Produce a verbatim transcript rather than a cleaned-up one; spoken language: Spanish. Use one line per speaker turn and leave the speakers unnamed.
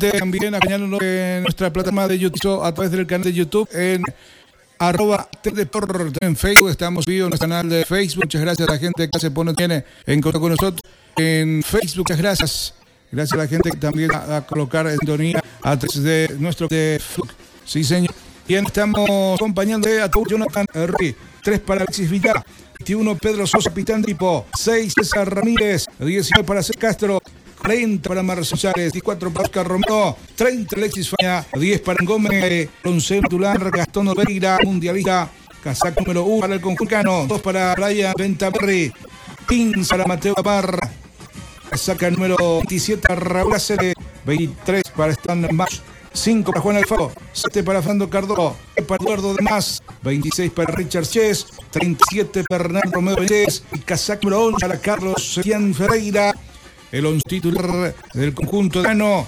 también acompañándonos en nuestra plataforma de YouTube a través del canal de YouTube en arroba Deporte. En Facebook estamos vivos en nuestro canal de Facebook. Muchas gracias a la gente que se pone tiene en contacto con nosotros en Facebook. Muchas gracias. Gracias a la gente que también va a colocar en sintonía a través de nuestro de Facebook. Sí, señor. Bien, estamos acompañando a Jonathan Rey. tres para Alexis Villar. veintiuno Pedro Sosa Pitán Tipo. seis César Ramírez. diecinueve para César Castro. cuarenta para Marcelo González, veinticuatro para Oscar Romero, treinta Alexis Faña, diez para Gómez, once Tular, Gastón Oliveira, mundialista, casaco número uno para el conjuncano, dos para Brian Ventaverri, quince para Mateo Gabar, casaca número veintisiete para Raúl Acere, veintitrés para Stan Mach, cinco para Juan Alfaro, siete para Fernando Cardo, para Eduardo de Más, veintiséis para Richard Chess, treinta y siete para Hernán Romero Benítez, y casaca número once para Carlos Sebastián Ferreira. El once titular del conjunto de Gano,